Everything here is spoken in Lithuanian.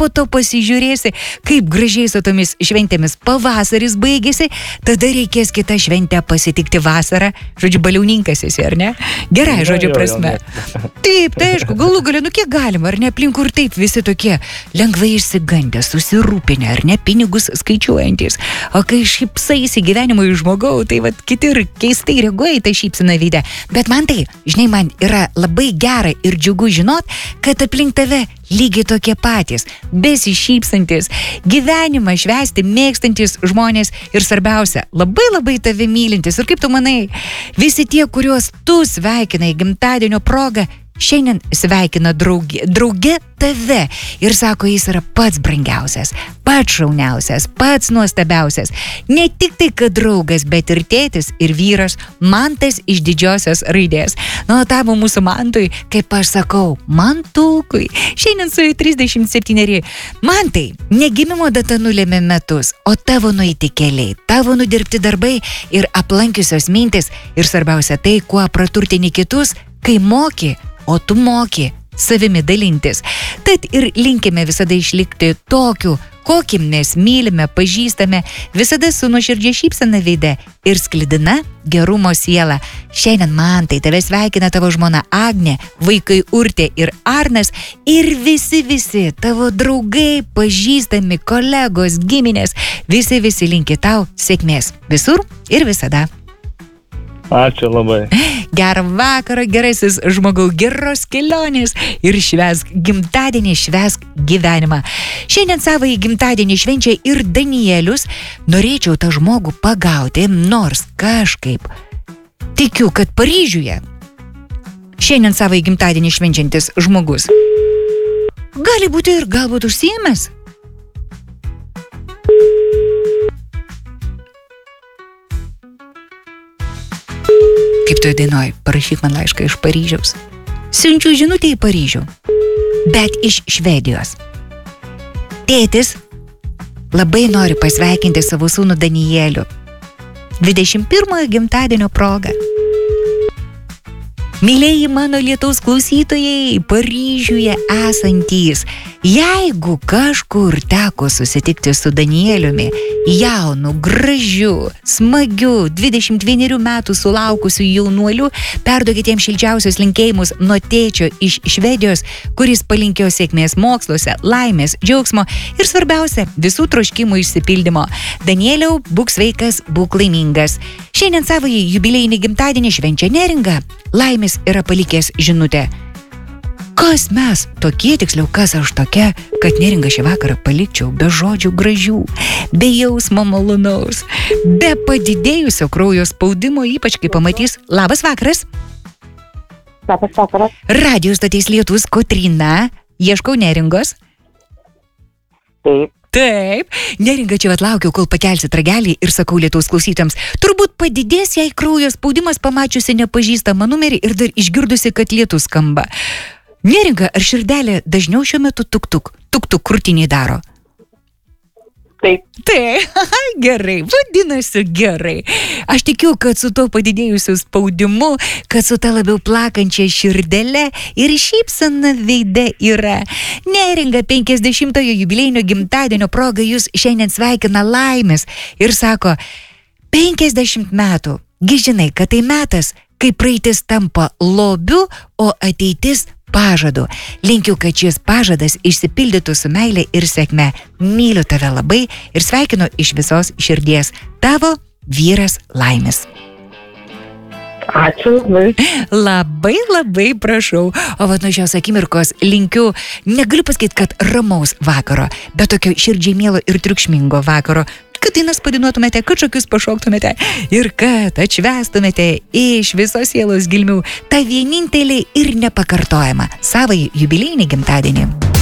po to pasižiūrėsi, kaip gražiai su tomis šventėmis pavasaris baigėsi, tada reikės kitą šventę pasitikti vasarą. Žodžiu, baliauninkas esi, ar ne? Gerai, žodžiu prasme. Taip, tai aišku, galų gale, kiek galima, ar ne, aplinkų ir taip visi tokie lengvai išsigandę, susirūpinę, ar ne, pinigus skaičiuojantis. O kai šypsaisi gyvenimui žmogau, tai kiti ir keistai reaguoja į tą šypseną veidą. Bet man tai, žinai, man yra labai gera ir džiugu žinot, kad aplink tave lygiai tokie patys, besišypsantis, gyvenimą švęsti mėgstantis žmonės ir svarbiausia, labai labai tave mylintis. Ir kaip tu manai, visi tie, kuriuos tu sveikinai gimtadienio proga, šiandien sveikina drauge tave ir sako, jis yra pats brangiausias, pats šauniausias, pats nuostabiausias. Ne tik tai, kad draugas, bet ir tėtis ir vyras, Mantas iš didžiosios raidės. Nu, tavo mūsų Mantui, kaip aš sakau, Mantukui, šiandien su 37. Mantai, ne gimimo data nulėmė metus, o tavo nueiti keliai, tavo nudirbti darbai ir aplankiusios mintis ir svarbiausia tai, kuo praturtini kitus, kai moki, o tu moki savimi dalintis. Tad ir linkime visada išlikti tokiu, kokį mes mylime, pažįstame, visada su nuoširdžia šypsena veide ir sklidina gerumo siela. Šiandien Mantai tave sveikina tavo žmona Agnė, vaikai Urtė ir Arnas ir visi tavo draugai, pažįstami, kolegos, giminės, visi linki tau sėkmės visur ir visada. Ačiū labai. Gerą vakarą, gerasis žmogau, geros kelionės ir švęsk gimtadienį, švęsk gyvenimą. Šiandien savąjį gimtadienį švenčia ir Danielius. Norėčiau tą žmogų pagauti, nors kažkaip tikiu, kad Paryžiuje šiandien savąjį gimtadienį švenčiantis žmogus gali būti ir galbūt užsiėmęs. Kaip tu dainuoji, parašyk man laišką iš Paryžiaus. Siunčiu žinutę į Paryžių, bet iš Švedijos. Tėtis labai nori pasveikinti savo sūnų Danielių 21 gimtadienio proga. Mylėjai mano Lietuvos klausytojai, Paryžiuje esantys, jeigu kažkur teko susitikti su Danieliumi, jaunu, gražiu, smagiu, 21 metų sulaukusiu jaunuoliu, perduokite jiems šilčiausius linkėjimus nuo tėčio iš Švedijos, kuris palinkėjo sėkmės moksluose, laimės, džiaugsmo ir svarbiausia, visų troškimų išsipildymo. Danieliau, būk sveikas, būk laimingas. Šiandien savąjį jubiliejinį gimtadienį švenčia Neringa. Laimės yra palikęs žinutę. Kas mes tokie, tiksliau, kas aš tokia, kad Neringa šį vakarą palikčiau be žodžių gražių, be jausmo malonaus, be padidėjusio kraujo spaudimo, ypač kai pamatys. Labas vakaras. Labas vakaras. Radijo stoties Lietus Kotryna. Ieškau Neringos. Taip, Neringa čia laukiau, kol pakelsit ragelį ir sakau Lietuvos klausytams, turbūt padidės jai kraujo spaudimas pamačiusi nepažįstamą numerį ir dar išgirdusi, kad lietus skamba. Neringa, ar širdelė dažniau šiuo metu tuk-tuk krūtinį daro? Taip. Gerai, vadinasi gerai. Aš tikiu, kad su to padidėjusiu spaudimu, kad su ta labiau plakančia širdele ir šypsena veide yra. Neringa 50-ojo jubiliejinio gimtadienio proga jūs šiandien sveikina Laimės ir sako, 50 metų, gi žinai, kad tai metas, kai praeitis tampa lobiu, o ateitis pažadu. Linkiu, kad šis pažadas išsipildytų su meile ir sėkme. Myliu tave labai ir sveikinu iš visos širdies. Tavo vyras Laimis. Ačiū labai. Labai prašau. O nuo šios akimirkos linkiu, negaliu pasakyti, kad ramaus vakaro, bet tokio širdžiai mielo ir triukšmingo vakaro. Kad dainas padainuotumėte, kad šokius pašoktumėte ir kad atšvęstumėte iš visos sielos gilmių tą vienintelį ir nepakartojamą savąjį jubiliejinį gimtadienį.